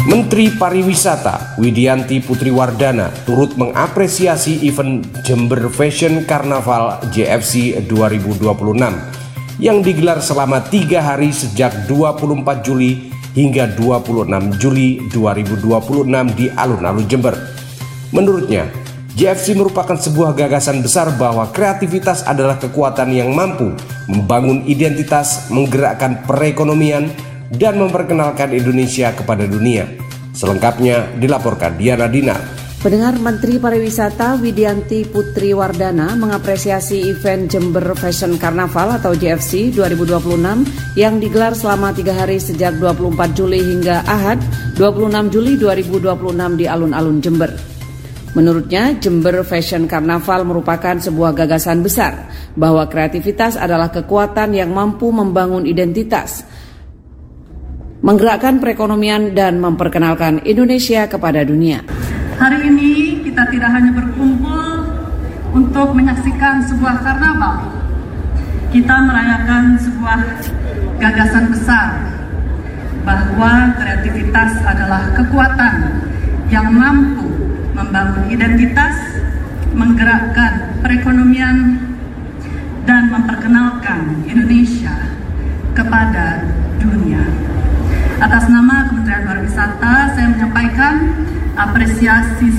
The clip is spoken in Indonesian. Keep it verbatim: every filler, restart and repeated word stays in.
Menteri Pariwisata Widianti Putri Wardana turut mengapresiasi event Jember Fashion Carnaval J F C dua ribu dua puluh enam yang digelar selama tiga hari sejak dua puluh empat Juli hingga dua puluh enam Juli dua ribu dua puluh enam di alun-alun Jember. Menurutnya, J F C merupakan sebuah gagasan besar bahwa kreativitas adalah kekuatan yang mampu membangun identitas, menggerakkan perekonomian, dan memperkenalkan Indonesia kepada dunia. Selengkapnya dilaporkan Diana Dinar. Pendengar, Menteri Pariwisata Widianti Putri Wardana mengapresiasi event Jember Fashion Carnaval atau J F C dua ribu dua puluh enam yang digelar selama tiga hari sejak dua puluh empat Juli hingga Ahad dua puluh enam Juli dua ribu dua puluh enam di alun-alun Jember. Menurutnya, Jember Fashion Carnaval merupakan sebuah gagasan besar bahwa kreativitas adalah kekuatan yang mampu membangun identitas, menggerakkan perekonomian, dan memperkenalkan Indonesia kepada dunia. Hari ini kita tidak hanya berkumpul untuk menyaksikan sebuah karnaval. Kita merayakan sebuah gagasan besar bahwa kreativitas adalah kekuatan yang mampu membangun identitas, menggerakkan perekonomian, dan memperkenalkan Indonesia kepada dunia. Atas nama Kementerian Pariwisata, saya menyampaikan apresiasi